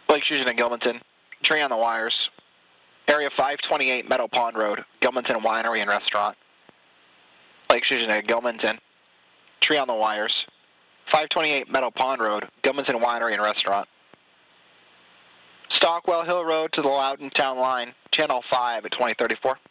Lake Fusion and Gilmanton. Tree on the wires. Area 528 Meadow Pond Road, Gilmanton Winery and Restaurant. Lake Fusion and Gilmanton. Tree on the wires. 528 Meadow Pond Road, Gilmanton Winery and Restaurant. Stockwell Hill Road to the Loudoun Town Line, Channel 5 at 2034.